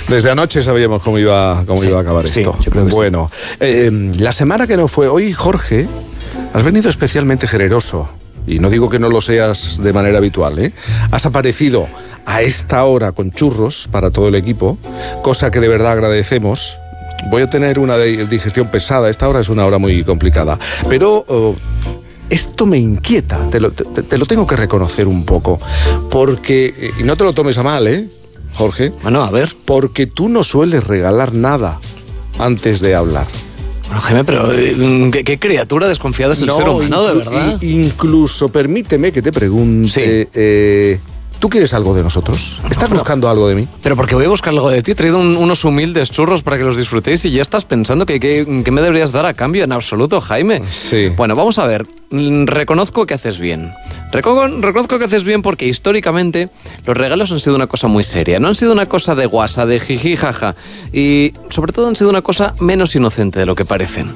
Desde anoche sabíamos cómo iba a acabar esto. Yo creo que bueno, la semana que no fue, hoy, Jorge, has venido especialmente generoso. Y no digo que no lo seas de manera habitual, ¿eh? Has aparecido a esta hora con churros para todo el equipo, cosa que de verdad agradecemos. Voy a tener una digestión pesada, esta hora es una hora muy complicada. Pero esto me inquieta, te lo tengo que reconocer un poco. Porque, y no te lo tomes a mal, Jorge. Bueno, a ver. Porque tú no sueles regalar nada antes de hablar. Bueno, Jaime, pero qué criatura desconfiada es el ser humano, de verdad. Incluso, permíteme que te pregunte, sí. ¿Tú quieres algo de nosotros? ¿Estás buscando algo de mí? Pero porque voy a buscar algo de ti. He traído unos humildes churros para que los disfrutéis y ya estás pensando que me deberías dar a cambio. En absoluto, Jaime. Sí. Bueno, vamos a ver. Reconozco que haces bien. Reconozco que haces bien porque históricamente los regalos han sido una cosa muy seria. No han sido una cosa de guasa, de jiji, jaja. Y sobre todo han sido una cosa menos inocente de lo que parecen.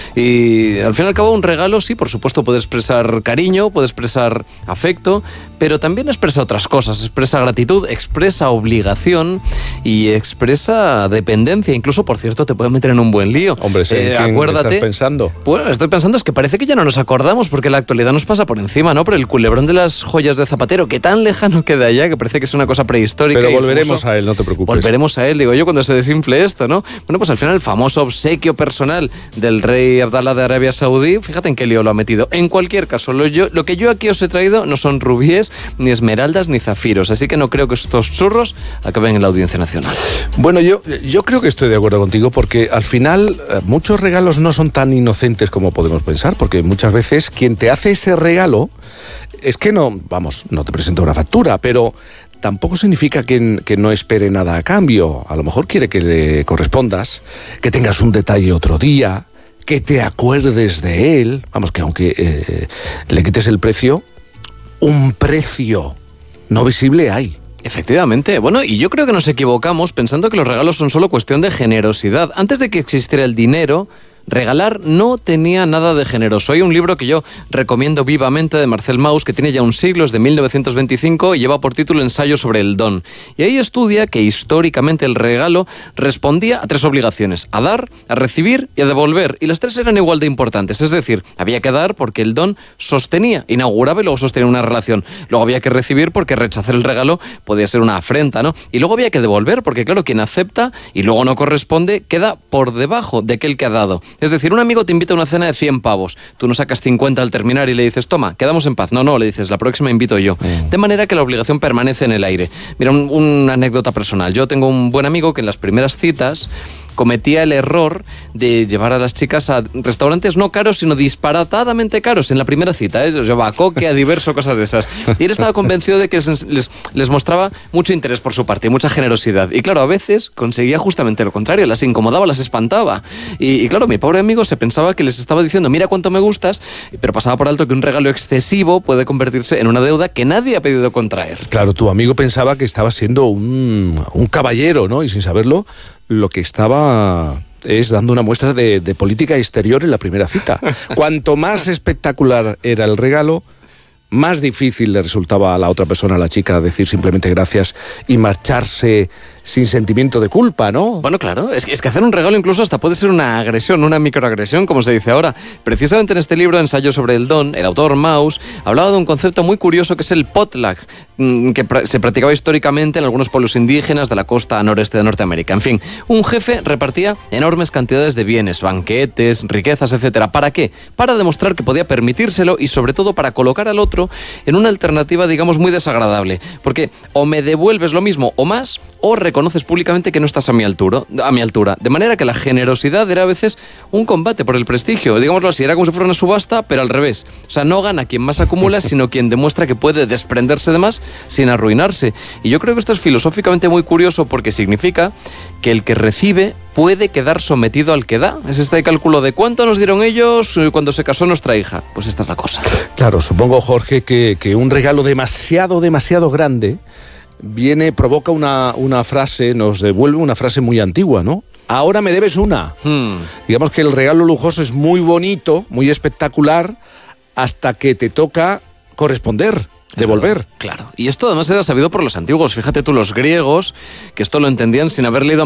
Y al fin y al cabo un regalo, sí, por supuesto puede expresar cariño, puede expresar afecto, pero también expresa otras cosas. Expresa gratitud, expresa obligación y expresa dependencia. Incluso, por cierto, te puede meter en un buen lío. Hombre, ¿en quién acuérdate, estás pensando? Pues estoy pensando, es que parece que ya no nos acordamos porque la actualidad nos pasa por encima, ¿no? Pero el culebrón de las joyas de Zapatero, que tan lejano queda ya, que parece que es una cosa prehistórica. Pero volveremos a él, no te preocupes. Volveremos a él, digo yo, cuando se desinfle esto, ¿no? Bueno, pues al final el famoso obsequio personal del rey Abdalá de Arabia Saudí, fíjate en qué lío lo ha metido. En cualquier caso, lo que yo aquí os he traído no son rubíes, ni esmeraldas, ni zafiros, así que no creo que estos churros acaben en la Audiencia Nacional. Bueno, yo creo que estoy de acuerdo contigo, porque al final muchos regalos no son tan inocentes como podemos pensar, porque muchas veces quien te hace ese regalo es que no te presenta una factura, pero tampoco significa que no espere nada a cambio. A lo mejor quiere que le correspondas, que tengas un detalle otro día, que te acuerdes de él. Vamos, que aunque le quites el precio, un precio no visible hay. Efectivamente. Bueno, y yo creo que nos equivocamos pensando que los regalos son solo cuestión de generosidad. Antes de que existiera el dinero, regalar no tenía nada de generoso. Hay un libro que yo recomiendo vivamente de Marcel Mauss, que tiene ya un siglo, es de 1925 y lleva por título Ensayo sobre el don. Y ahí estudia que históricamente el regalo respondía a tres obligaciones: a dar, a recibir y a devolver. Y las tres eran igual de importantes. Es decir, había que dar porque el don sostenía, inauguraba y luego sostenía una relación. Luego había que recibir porque rechazar el regalo podía ser una afrenta, ¿no? Y luego había que devolver porque, claro, quien acepta y luego no corresponde queda por debajo de aquel que ha dado. Es decir, un amigo te invita a una cena de 100 pavos. Tú no sacas 50 al terminar y le dices, toma, quedamos en paz. No, le dices, la próxima invito yo. De manera que la obligación permanece en el aire. Mira, una anécdota personal. Yo tengo un buen amigo que en las primeras citas cometía el error de llevar a las chicas a restaurantes no caros, sino disparatadamente caros en la primera cita, ¿eh? Los llevaba a Coque, a Diverso, cosas de esas. Y él estaba convencido de que les mostraba mucho interés por su parte y mucha generosidad. Y claro, a veces conseguía justamente lo contrario, las incomodaba, las espantaba. Y claro, mi pobre amigo se pensaba que les estaba diciendo, mira cuánto me gustas, pero pasaba por alto que un regalo excesivo puede convertirse en una deuda que nadie ha pedido contraer. Claro, tu amigo pensaba que estaba siendo un caballero, ¿no? Y sin saberlo, lo que estaba es dando una muestra de política exterior en la primera cita. Cuanto más espectacular era el regalo, más difícil le resultaba a la otra persona, a la chica, decir simplemente gracias y marcharse sin sentimiento de culpa, ¿no? Bueno, claro, es que hacer un regalo incluso hasta puede ser una agresión, una microagresión, como se dice ahora. Precisamente en este libro, Ensayo sobre el don, el autor Mauss hablaba de un concepto muy curioso que es el potluck, que se practicaba históricamente en algunos pueblos indígenas de la costa noreste de Norteamérica. En fin, un jefe repartía enormes cantidades de bienes, banquetes, riquezas, etcétera. ¿Para qué? Para demostrar que podía permitírselo y sobre todo para colocar al otro en una alternativa, digamos, muy desagradable. Porque o me devuelves lo mismo o más, o reconoces públicamente que no estás a mi altura. De manera que la generosidad era a veces un combate por el prestigio. Digámoslo así, era como si fuera una subasta, pero al revés. O sea, no gana quien más acumula, sino quien demuestra que puede desprenderse de más sin arruinarse. Y yo creo que esto es filosóficamente muy curioso porque significa que el que recibe puede quedar sometido al que da. Es este cálculo de cuánto nos dieron ellos cuando se casó nuestra hija. Pues esta es la cosa. Claro, supongo, Jorge, que un regalo demasiado grande provoca una frase, nos devuelve una frase muy antigua, ¿no? Ahora me debes una. Digamos que el regalo lujoso es muy bonito, muy espectacular, hasta que te toca corresponder. Devolver. Claro. Y esto además era sabido por los antiguos. Fíjate tú, los griegos, que esto lo entendían sin haber leído